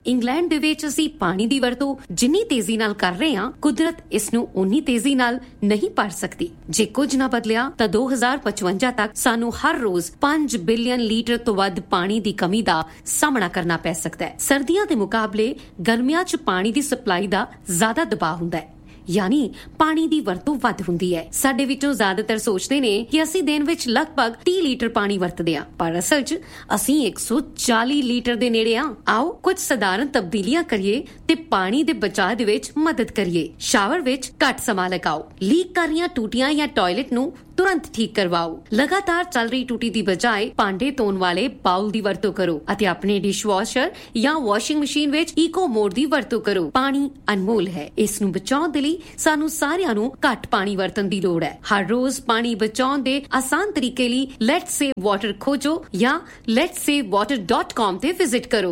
England ਦੇ ਵਿੱਚ ਅਸੀਂ ਪਾਣੀ ਦੀ ਵਰਤੋਂ ਜਿੰਨੀ ਤੇਜ਼ੀ ਨਾਲ ਕਰ ਰਹੇ ਹਾਂ, ਕੁਦਰਤ ਇਸ ਨੂੰ ਉਨੀ ਤੇਜ਼ੀ ਨਾਲ ਨਹੀਂ ਭਰ ਸਕਦੀ। ਜੇ ਕੁਝ ਨਾ ਬਦਲਿਆ ਤਾਂ 2055 ਤੱਕ ਸਾਨੂੰ ਹਰ ਰੋਜ਼ 5 ਬਿਲੀਅਨ ਲੀਟਰ ਤੋਂ ਵੱਧ ਪਾਣੀ ਦੀ ਕਮੀ ਦਾ ਸਾਹਮਣਾ ਕਰਨਾ ਪੈ ਸਕਦਾ ਹੈ। ਸਰਦੀਆਂ ਦੇ ਮੁਕਾਬਲੇ ਗਰਮੀਆਂ 'ਚ ਪਾਣੀ ਦੀ ਸਪਲਾਈ ਦਾ ਜ਼ਿਆਦਾ ਦਬਾਅ ਹੁੰਦਾ ਹੈ, ਯਾਨੀ ਪਾਣੀ ਦੀ ਵਰਤੋਂ ਵੱਧ ਹੁੰਦੀ ਹੈ। ਸਾਡੇ ਵਿੱਚੋਂ ਜ਼ਿਆਦਾਤਰ ਸੋਚਦੇ ਨੇ ਕਿ ਅਸੀਂ ਦਿਨ ਵਿੱਚ ਲਗਭਗ 30 ਲੀਟਰ ਪਾਣੀ ਵਰਤਦੇ ਹਾਂ, ਪਰ ਅਸਲ 'ਚ ਅਸੀਂ 140 ਲੀਟਰ ਦੇ ਨੇੜੇ ਹਾਂ। ਆਓ ਕੁਝ ਸਧਾਰਨ ਤਬਦੀਲੀਆਂ ਕਰੀਏ ਤੇ ਪਾਣੀ ਦੇ ਬਚਾਅ ਦੇ ਵਿੱਚ ਮਦਦ ਕਰੀਏ। ਸ਼ਾਵਰ ਵਿੱਚ ਘੱਟ ਸਮਾਂ ਲਗਾਓ, ਲੀਕ ਕਰ ਰਹੀਆਂ ਟੂਟੀਆਂ ਜਾਂ ਟਾਇਲਟ ਨੂੰ ਤੁਰੰਤ ਠੀਕ ਕਰਵਾਓ। ਲਗਾਤਾਰ ਚੱਲ ਰਹੀ ਟੂਟੀ ਦੀ ਬਜਾਏ ਭਾਂਡੇ ਧੋਣ ਵਾਲੇ ਬਾਉਲ ਦੀ ਵਰਤੋਂ ਕਰੋ ਅਤੇ ਆਪਣੇ ਡਿਸ਼ਵਾਸ਼ਰ ਜਾਂ ਵਾਸ਼ਿੰਗ ਮਸ਼ੀਨ ਵਿੱਚ ਈਕੋ ਮੋਡ ਦੀ ਵਰਤੋਂ ਕਰੋ। ਪਾਣੀ ਅਨਮੋਲ ਹੈ, ਇਸ ਨੂੰ ਬਚਾਉਣ ਦੇ ਲਈ ਸਾਨੂੰ ਸਾਰਿਆਂ ਨੂੰ ਘੱਟ ਪਾਣੀ ਵਰਤਣ ਦੀ ਲੋੜ ਹੈ। ਹਰ ਰੋਜ਼ ਪਾਣੀ ਬਚਾਉਣ ਦੇ ਆਸਾਨ ਤਰੀਕੇ ਲਈ ਲੈਟਸ ਸੇਵ ਵਾਟਰ ਖੋਜੋ ਜਾਂ letssavewater.com ਤੇ ਵਿਜ਼ਿਟ ਕਰੋ।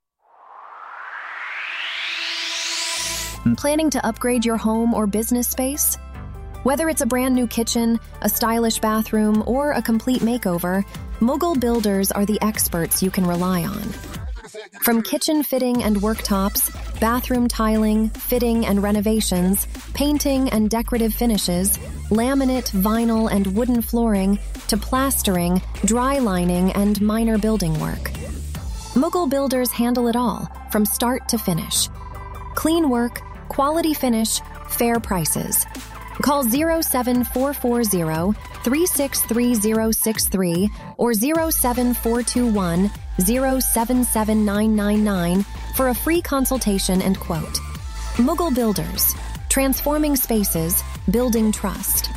Planning to upgrade your home or business space? Whether it's a brand new kitchen, a stylish bathroom, or a complete makeover, Mughal Builders are the experts you can rely on. From kitchen fitting and worktops, bathroom tiling, fitting and renovations, painting and decorative finishes, laminate, vinyl and wooden flooring, to plastering, dry lining and minor building work. Mughal Builders handle it all, from start to finish. Clean work, quality finish, fair prices. Call 07440 363063 or 07421 077999 for a free consultation and quote. Mughal Builders, transforming spaces, building trust.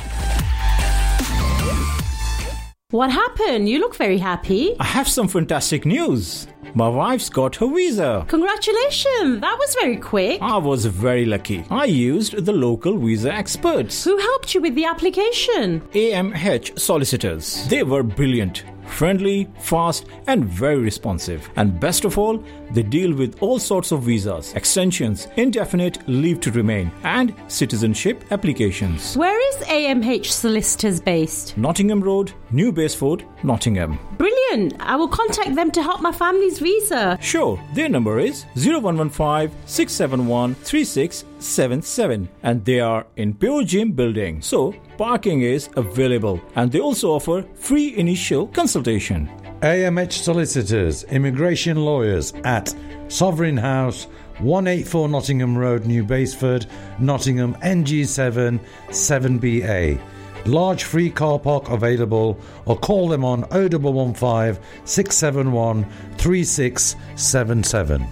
What happened? You look very happy. I have some fantastic news. My wife's got her visa. Congratulations! That was very quick. I was very lucky. I used the local visa experts. Who helped you with the application? AMH solicitors. They were brilliant, friendly, fast and very responsive. And best of all, they deal with all sorts of visas, extensions, indefinite leave to remain and citizenship applications. Where is AMH Solicitors based? Nottingham Road, New Baseford, Nottingham. Brilliant! I will contact them to help my family's visa. Sure, their number is 0115 671 3677 and they are in Pure Gym building. So, parking is available and they also offer free initial consultation. AMH Solicitors, Immigration Lawyers at Sovereign House, 184 Nottingham Road, New Baseford, Nottingham, NG7 7BA. Large free car park available or call them on 0115 671 3677.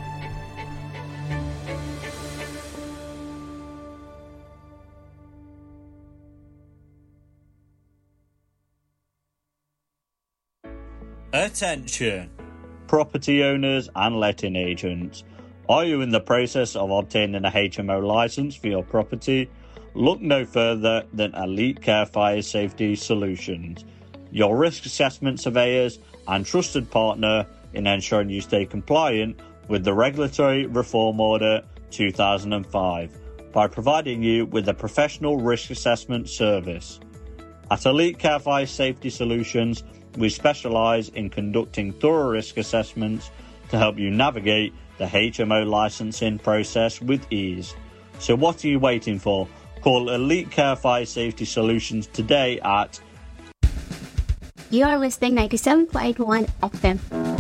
Attention, property owners and letting agents. Are you in the process of obtaining a HMO license for your property? Look no further than Elite Care Fire Safety Solutions, your risk assessment surveyors and trusted partner in ensuring you stay compliant with the Regulatory Reform Order 2005 by providing you with a professional risk assessment service. At Elite Care Fire Safety Solutions, we specialise in conducting thorough risk assessments to help you navigate the HMO licensing process with ease. So what are you waiting for? Call Elite Care Fire Safety Solutions today at... You are listening 97.1 FM.